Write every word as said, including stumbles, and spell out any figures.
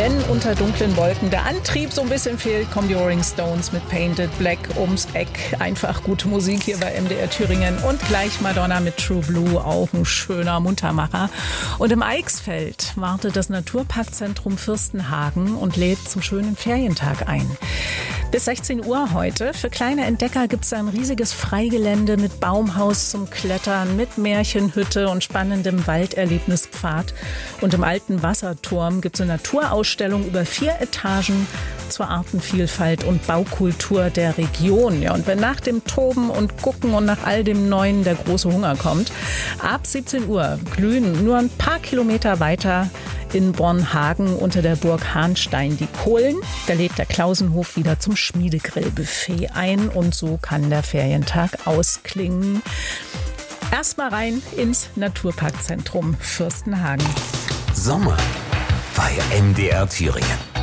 wenn unter dunklen Wolken der Antrieb so ein bisschen fehlt, kommen die Rolling Stones mit Painted Black ums Eck. Einfach gute Musik hier bei M D R Thüringen. Und gleich Madonna mit True Blue, auch ein schöner Muntermacher. Und im Eichsfeld wartet das Naturparkzentrum Fürstenhagen und lädt zum schönen Ferientag ein. Bis sechzehn Uhr heute. Für kleine Entdecker gibt es ein riesiges Freigelände mit Baumhaus zum Klettern, mit Märchenhütte und spannendem Walderlebnispfad. Und im alten Wasserturm gibt es eine Naturausstellung über vier Etagen zur Artenvielfalt und Baukultur der Region. Ja, und wenn nach dem Toben und Gucken und nach all dem Neuen der große Hunger kommt, ab siebzehn Uhr glühen nur ein paar Kilometer weiter in Bornhagen unter der Burg Hahnstein die Kohlen. Da lädt der Klausenhof wieder zum Schmiedegrillbuffet ein und so kann der Ferientag ausklingen. Erstmal rein ins Naturparkzentrum Fürstenhagen. Sommer bei M D R Thüringen.